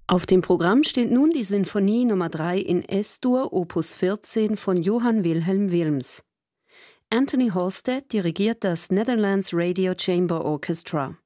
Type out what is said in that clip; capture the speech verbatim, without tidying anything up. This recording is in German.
Auf dem Programm steht nun die Sinfonie Nummer drei in Es-Dur, Opus vierzehn von Johann Wilhelm Wilms. Anthony Halstead dirigiert das Netherlands Radio Chamber Orchestra.